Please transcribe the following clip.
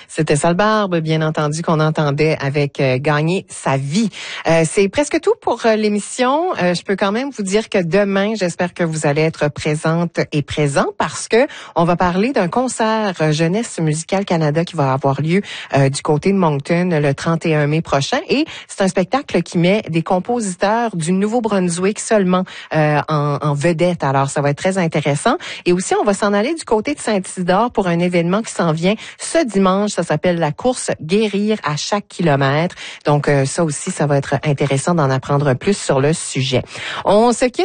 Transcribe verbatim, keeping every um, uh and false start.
C'était Salbarbe, bien entendu, qu'on entendait avec euh, Gagner sa vie. Euh, c'est presque tout pour euh, l'émission. Euh, je peux quand même vous dire que demain, j'espère que vous allez être présente et présent parce que on va parler d'un concert euh, Jeunesse Musicale Canada qui va avoir lieu euh, du côté de Moncton le trente et un mai prochain. Et c'est un spectacle qui met des compositeurs du Nouveau-Brunswick seulement euh, en, en vedette. Alors, ça va être très intéressant. Et aussi, on va s'en aller du côté de Saint-Isidore pour un événement qui s'en vient ce dimanche. Ça s'appelle la course Guérir à chaque kilomètre. Donc, euh, ça aussi, ça va être intéressant d'en apprendre plus sur le sujet. On se quitte.